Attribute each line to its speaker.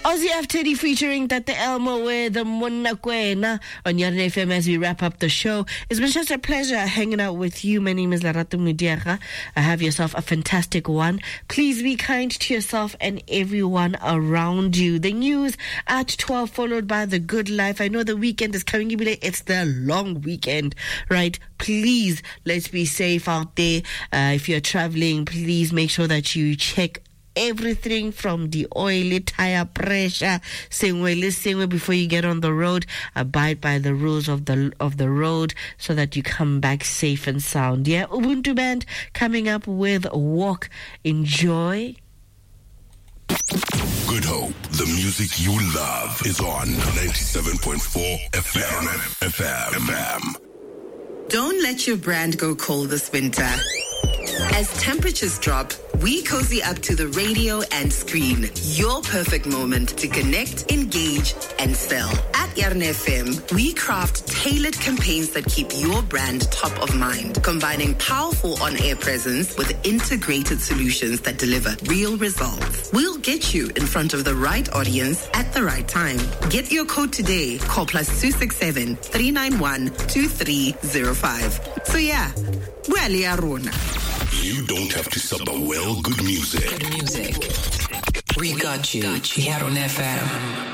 Speaker 1: Aussie F Teddy featuring Tate Elmo with the Monna Kwena on Yarn FM as we wrap up the show. It's been such a pleasure hanging out with you. My name is Larato Mudiaga. Have yourself a fantastic one. Please be kind to yourself and everyone around you. The news at 12, followed by The Good Life. I know the weekend is coming. It's the long weekend, right? Please, let's be safe out there. If you're traveling, please make sure that you check everything from the oil, tire pressure, singwe before you get on the road. Abide by the rules of the road so that you come back safe and sound. Yeah, Ubuntu Band coming up with Walk. Enjoy.
Speaker 2: Good Hope, the music you love, is on 97.4 FM.
Speaker 3: Don't let your brand go cold this winter. As temperatures drop, we cozy up to the radio and screen. Your perfect moment to connect, engage, and sell. At Yarn FM, we craft tailored campaigns that keep your brand top of mind, combining powerful on-air presence with integrated solutions that deliver real results. We'll get you in front of the right audience at the right time. Get your code today. Call +267 391 2305. So yeah, well, Yarona.
Speaker 2: You don't have to sub the well good music.
Speaker 4: We got you here on FM.